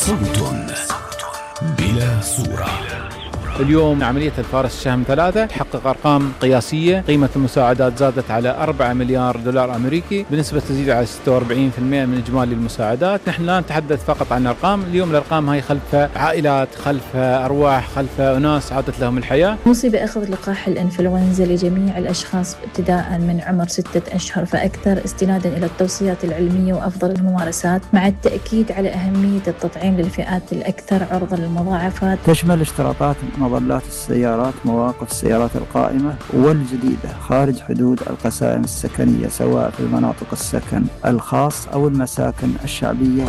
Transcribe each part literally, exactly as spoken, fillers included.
صوت بلا صورة. اليوم عملية الفارس الشهم ثلاثة تحقق أرقام قياسية. قيمة المساعدات زادت على أربعة مليار دولار أمريكي بنسبة تزيد على ستة وأربعين بالمئة من إجمالي المساعدات. نحن لا نتحدث فقط عن أرقام، اليوم الأرقام هاي خلف عائلات، خلف أرواح، خلف أناس عادت لهم الحياة. مصيبة أخذ لقاح الإنفلونزا لجميع الأشخاص ابتداء من عمر ستة أشهر فأكثر، استنادا إلى التوصيات العلمية وأفضل الممارسات، مع التأكيد على أهمية التطعيم للفئات الأكثر عرضة للمضاعفات. تشمل اشتراطات مظلات السيارات، مواقف السيارات القائمة والجديدة خارج حدود القسائم السكنية، سواء في المناطق السكن الخاص أو المساكن الشعبية.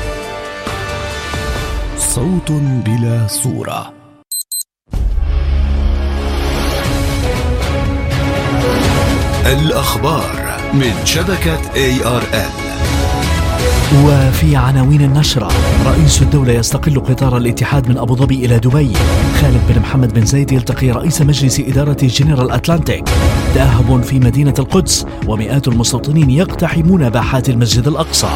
صوت بلا صورة. الأخبار من شبكة إيه آر إل. وفي عناوين النشرة: رئيس الدولة يستقل قطار الاتحاد من أبو ظبي إلى دبي. خالد بن محمد بن زايد يلتقي رئيس مجلس إدارة جنرال أتلانتيك. تأهب في مدينة القدس ومئات المستوطنين يقتحمون باحات المسجد الأقصى.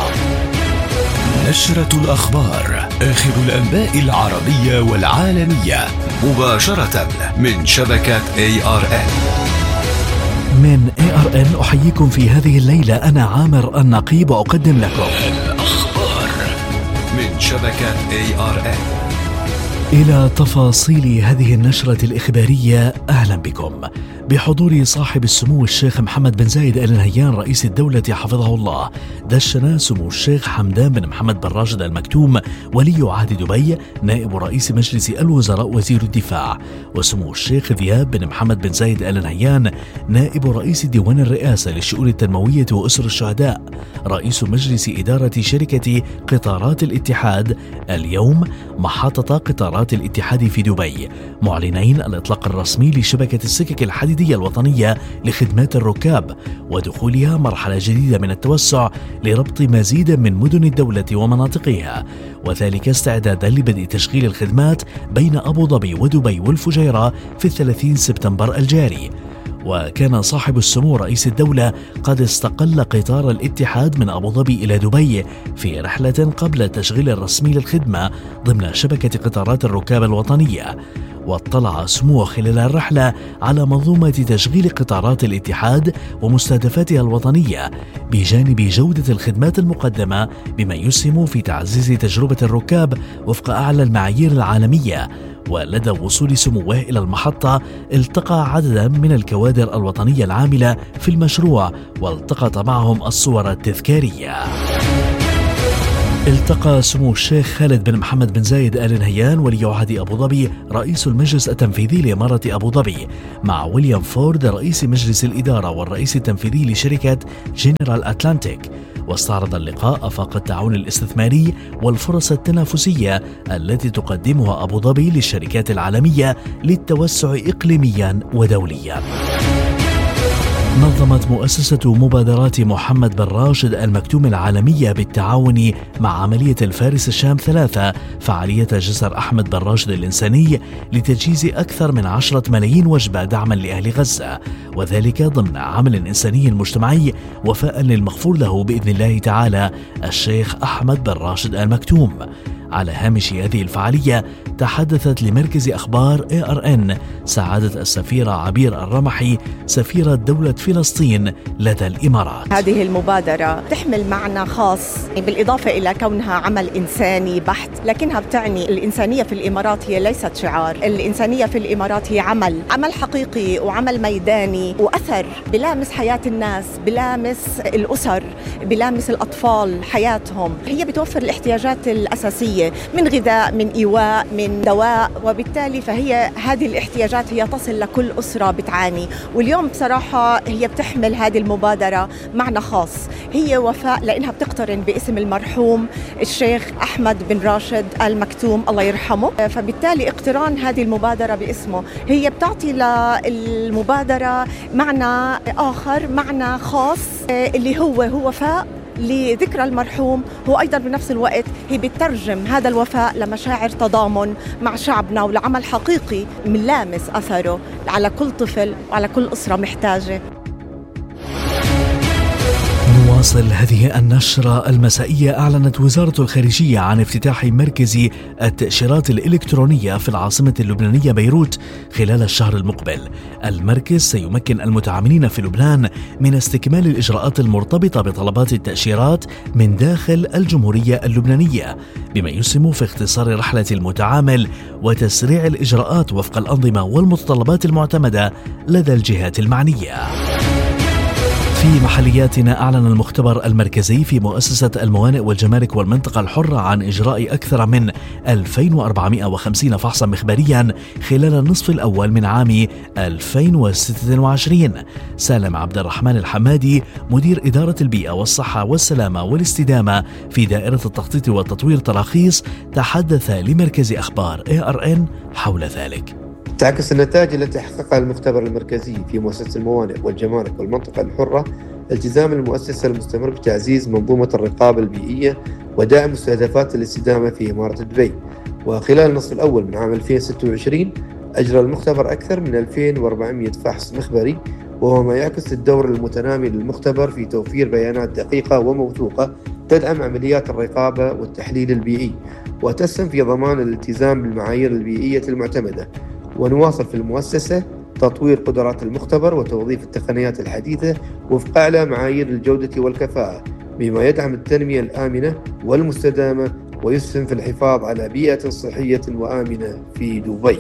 نشرة الأخبار، آخر الأنباء العربية والعالمية مباشرة من شبكة إيه آر إل. من إيه آر إل أحييكم في هذه الليلة، أنا عامر النقيب وأقدم لكم الأخبار من شبكة إيه آر إل. إلى تفاصيل هذه النشرة الإخبارية أهلا بكم. بحضور صاحب السمو الشيخ محمد بن زايد آل نهيان رئيس الدولة حفظه الله، دشن سمو الشيخ حمدان بن محمد بن راشد المكتوم ولي عهد دبي نائب رئيس مجلس الوزراء وزير الدفاع، وسمو الشيخ ذياب بن محمد بن زايد آل نهيان نائب رئيس ديوان الرئاسة للشؤون التنموية وأسر الشهداء رئيس مجلس إدارة شركة قطارات الاتحاد، اليوم محطة قطارات الاتحاد في دبي، معلنين الإطلاق الرسمي لشبكة السكك الحديدية الوطنية لخدمات الركاب ودخولها مرحلة جديدة من التوسع لربط مزيد من مدن الدولة ومناطقها، وذلك استعدادا لبدء تشغيل الخدمات بين أبو ظبي ودبي والفجيرة في الثلاثين سبتمبر الجاري. وكان صاحب السمو رئيس الدولة قد استقل قطار الاتحاد من أبو ظبي إلى دبي في رحلة قبل التشغيل الرسمي للخدمة ضمن شبكة قطارات الركاب الوطنية. واطلع سموه خلال الرحلة على منظومة تشغيل قطارات الاتحاد ومستهدفاتها الوطنية بجانب جودة الخدمات المقدمة، بما يسهم في تعزيز تجربة الركاب وفق أعلى المعايير العالمية. ولدى وصول سموه إلى المحطة التقى عددا من الكوادر الوطنية العاملة في المشروع والتقط معهم الصور التذكارية. التقى سمو الشيخ خالد بن محمد بن زايد آل نهيان ولي عهد أبو ظبي رئيس المجلس التنفيذي لإمارة أبو ظبي مع ويليام فورد رئيس مجلس الإدارة والرئيس التنفيذي لشركة جنرال أتلانتيك. واستعرض اللقاء آفاق التعاون الاستثماري والفرص التنافسية التي تقدمها أبو ظبي للشركات العالمية للتوسع إقليميا ودوليا. نظمت مؤسسة مبادرات محمد بن راشد المكتوم العالمية بالتعاون مع عملية الفارس الشام ثلاثة فعالية جسر أحمد بن راشد الإنساني لتجهيز أكثر من عشرة ملايين وجبة دعما لأهل غزة، وذلك ضمن عمل إنساني مجتمعي وفاء للمغفور له بإذن الله تعالى الشيخ أحمد بن راشد المكتوم. على هامش هذه الفعالية تحدثت لمركز أخبار إيه آر إن سعادة السفيرة عبير الرمحي سفيرة دولة فلسطين لدى الإمارات. هذه المبادرة تحمل معنى خاص بالإضافة إلى كونها عمل إنساني بحت، لكنها بتعني الإنسانية في الإمارات هي ليست شعار، الإنسانية في الإمارات هي عمل عمل حقيقي وعمل ميداني وأثر بلامس حياة الناس، بلامس الأسر، بلامس الأطفال حياتهم. هي بتوفر الاحتياجات الأساسية من غذاء، من إيواء، من دواء، وبالتالي فهي هذه الاحتياجات هي تصل لكل أسرة بتعاني. واليوم بصراحة هي بتحمل هذه المبادرة معنى خاص، هي وفاء لأنها بتقترن باسم المرحوم الشيخ أحمد بن راشد المكتوم الله يرحمه، فبالتالي اقتران هذه المبادرة باسمه هي بتعطي للمبادرة معنى آخر، معنى خاص اللي هو هو وفاء لذكرى المرحوم. هو أيضا بنفس الوقت هي بترجم هذا الوفاء لمشاعر تضامن مع شعبنا ولعمل حقيقي ملامس أثره على كل طفل وعلى كل أسرة محتاجة. نواصل هذه النشرة المسائية. أعلنت وزارة الخارجية عن افتتاح مركز التأشيرات الإلكترونية في العاصمة اللبنانية بيروت خلال الشهر المقبل. المركز سيمكن المتعاملين في لبنان من استكمال الإجراءات المرتبطة بطلبات التأشيرات من داخل الجمهورية اللبنانية، بما يسهم في اختصار رحلة المتعامل وتسريع الإجراءات وفق الأنظمة والمتطلبات المعتمدة لدى الجهات المعنية. في محلياتنا، أعلن المختبر المركزي في مؤسسة الموانئ والجمارك والمنطقة الحرة عن إجراء أكثر من ألفين وأربعمائة وخمسين فحصا مخبريا خلال النصف الأول من عام ألفين وستة وعشرين. سالم عبد الرحمن الحمادي مدير إدارة البيئة والصحة والسلامة والاستدامة في دائرة التخطيط والتطوير تراخيص تحدث لمركز أخبار إيه آر إن حول ذلك. تعكس النتائج التي حققها المختبر المركزي في مؤسسة الموانئ والجمارك والمنطقة الحرة التزام المؤسسة المستمر بتعزيز منظومة الرقابة البيئية ودعم مستهدفات الاستدامة في إمارة دبي. وخلال النصف الأول من عام ألفين وستة وعشرين أجرى المختبر أكثر من ألفين وأربعمائة فحص مخبري، وهو ما يعكس الدور المتنامي للمختبر في توفير بيانات دقيقة وموثوقة تدعم عمليات الرقابة والتحليل البيئي وتسهم في ضمان الالتزام بالمعايير البيئية المعتمدة. ونواصل في المؤسسة تطوير قدرات المختبر وتوظيف التقنيات الحديثة وفق أعلى معايير الجودة والكفاءة، بما يدعم التنمية الآمنة والمستدامة ويسهم في الحفاظ على بيئة صحية وآمنة في دبي.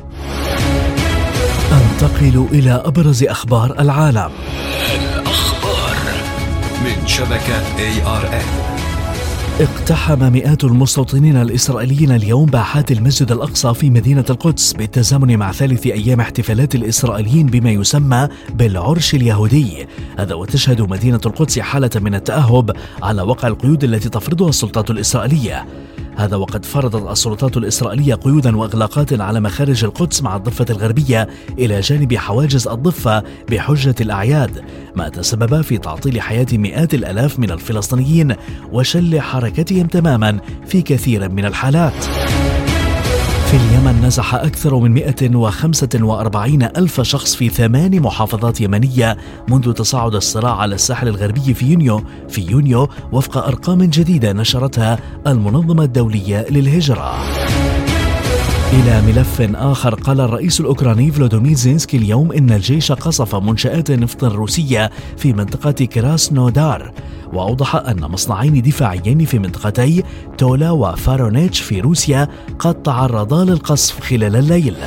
أنتقل إلى أبرز أخبار العالم. الأخبار من شبكة إيه آر إن. اقتحم مئات المستوطنين الإسرائيليين اليوم باحات المسجد الأقصى في مدينة القدس بالتزامن مع ثالث أيام احتفالات الإسرائيليين بما يسمى بالعرش اليهودي. هذا وتشهد مدينة القدس حالة من التأهب على وقع القيود التي تفرضها السلطات الإسرائيلية. هذا وقد فرضت السلطات الإسرائيلية قيودا وإغلاقات على مخارج القدس مع الضفة الغربية إلى جانب حواجز الضفة بحجة الأعياد، ما تسبب في تعطيل حياة مئات الآلاف من الفلسطينيين وشل حركتهم تماما في كثير من الحالات. في اليمن نزح أكثر من مئة وخمسة وأربعين ألف شخص في ثمان محافظات يمنية منذ تصاعد الصراع على الساحل الغربي في يونيو في يونيو وفق أرقام جديدة نشرتها المنظمة الدولية للهجرة. إلى ملف آخر، قال الرئيس الأوكراني فلودومير زيلينسكي اليوم إن الجيش قصف منشآت نفط روسية في منطقة كراسنودار، وأوضح أن مصنعين دفاعيين في منطقتي تولا وفارونيتش في روسيا قد تعرضا للقصف خلال الليل.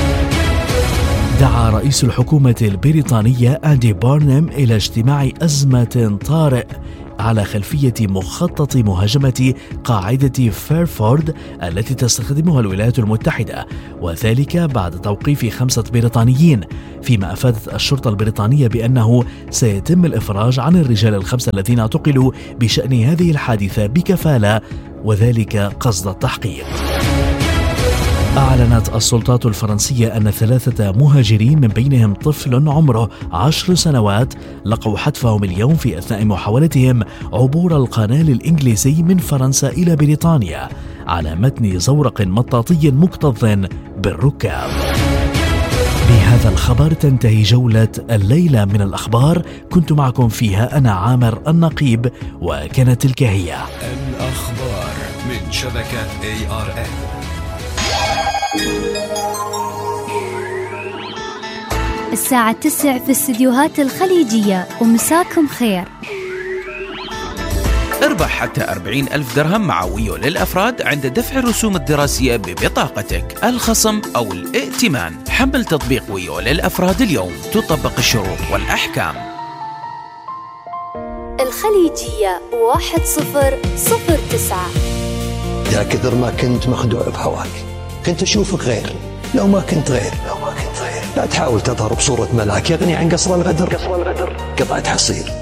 دعا رئيس الحكومة البريطانية أندي بارنم إلى اجتماع أزمة طارئ على خلفية مخطط مهاجمة قاعدة فيرفورد التي تستخدمها الولايات المتحدة، وذلك بعد توقيف خمسة بريطانيين، فيما أفادت الشرطة البريطانية بأنه سيتم الإفراج عن الرجال الخمسة الذين اعتقلوا بشأن هذه الحادثة بكفالة، وذلك قصد التحقيق. أعلنت السلطات الفرنسية أن ثلاثة مهاجرين من بينهم طفل عمره عشر سنوات لقوا حتفهم اليوم في أثناء محاولتهم عبور القناة الإنجليزي من فرنسا إلى بريطانيا على متن زورق مطاطي مكتظ بالركاب. بهذا الخبر تنتهي جولة الليلة من الأخبار، كنت معكم فيها أنا عامر النقيب، وكانت تلك هي الأخبار من شبكة إيه آر إن. الساعة تسع في الاستديوهات الخليجية، ومساكم خير. اربح حتى أربعين ألف درهم مع ويو للأفراد عند دفع الرسوم الدراسية ببطاقتك، الخصم أو الائتمان. حمل تطبيق ويو للأفراد اليوم، تطبق الشروط والأحكام. الخليجية واحد صفر صفر تسعة. يا كثر ما كنت مخدوع بهواك، كنت أشوفك غير. لو ما كنت غير لو ما كنت غير لا تحاول تظهر بصورة ملاك يغني عن قصر الغدر. قصر الغدر قطعة حصير